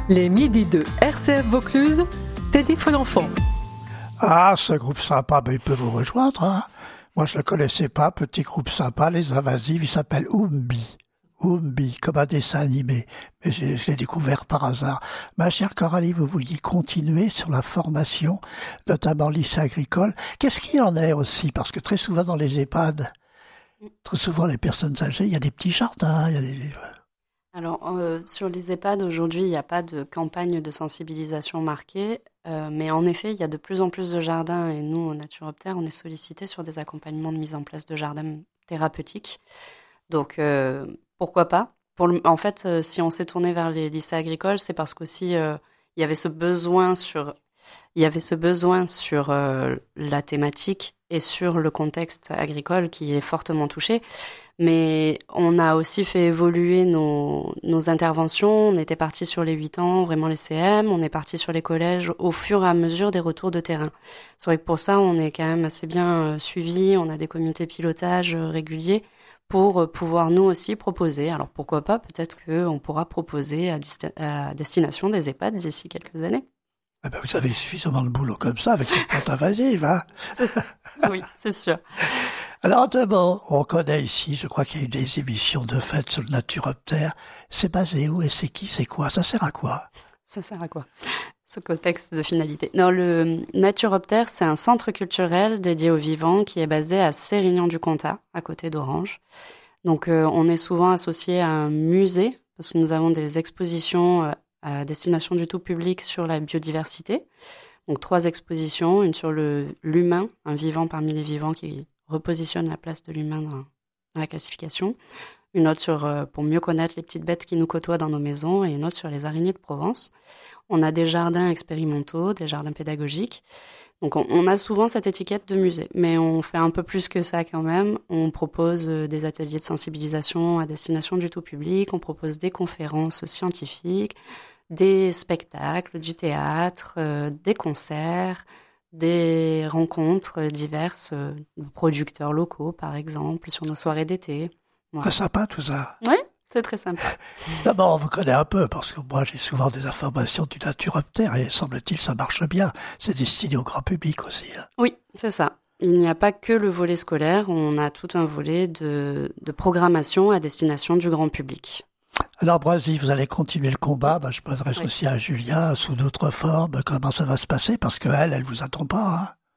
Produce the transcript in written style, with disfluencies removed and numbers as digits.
Les midis de RCF Vaucluse, Teddy Folenfant. Ah, ce groupe sympa, il peut vous rejoindre. Hein. Moi, je le connaissais pas, petit groupe sympa, les Invasives, il s'appelle Oumbi. Oumbi, comme un dessin animé. Mais je l'ai découvert par hasard. Ma chère Coralie, vous vouliez continuer sur la formation, notamment lycée agricole. Qu'est-ce qu'il y en est aussi? Parce que très souvent dans les EHPAD, très souvent les personnes âgées, il y a des petits jardins, il y a des... Alors, sur les EHPAD, aujourd'hui, il n'y a pas de campagne de sensibilisation marquée, mais en effet, il y a de plus en plus de jardins et nous, au Naturoptère, on est sollicités sur des accompagnements de mise en place de jardins thérapeutiques. Donc, pourquoi pas? En fait, si on s'est tourné vers les lycées agricoles, c'est parce qu'aussi, il y avait ce besoin sur la thématique et sur le contexte agricole qui est fortement touché. Mais on a aussi fait évoluer nos interventions. On était parti sur les 8 ans, vraiment les CM. On est parti sur les collèges au fur et à mesure des retours de terrain. C'est vrai que pour ça, on est quand même assez bien suivis. On a des comités pilotage réguliers pour pouvoir nous aussi proposer. Alors pourquoi pas, peut-être qu'on pourra proposer à destination des EHPAD d'ici quelques années. Eh ben, vous avez suffisamment de boulot comme ça avec cette plante invasive, hein? C'est ça. Oui, c'est sûr. Alors, d'abord, on connaît ici, je crois qu'il y a eu des émissions de fête sur le Naturoptère. C'est basé où et c'est qui, c'est quoi? Ça sert à quoi? Ça sert à quoi? Ce contexte de finalité. Non, le Naturoptère, c'est un centre culturel dédié aux vivants qui est basé à Sérignan-du-Comtat, à côté d'Orange. Donc, on est souvent associé à un musée, parce que nous avons des expositions à destination du tout public sur la biodiversité. Donc 3 expositions, une sur l'humain, un vivant parmi les vivants qui repositionne la place de l'humain dans la classification, une autre sur pour mieux connaître les petites bêtes qui nous côtoient dans nos maisons et une autre sur les araignées de Provence. On a des jardins expérimentaux, des jardins pédagogiques. Donc on a souvent cette étiquette de musée, mais on fait un peu plus que ça quand même. On propose des ateliers de sensibilisation à destination du tout public, on propose des conférences scientifiques, des spectacles, du théâtre, des concerts, des rencontres diverses de producteurs locaux, par exemple, sur nos soirées d'été. Voilà. C'est sympa tout ça. Oui, c'est très sympa. D'abord, on vous connaît un peu, parce que moi, j'ai souvent des informations du Naturoptère, et semble-t-il, ça marche bien. C'est destiné au grand public aussi. Hein. Oui, c'est ça. Il n'y a pas que le volet scolaire, on a tout un volet de programmation à destination du grand public. Alors, Brasi, vous allez continuer le combat. Je m'adresse aussi à Julia, sous d'autres formes. Comment ça va se passer? Parce qu'elle vous attend pas. Hein.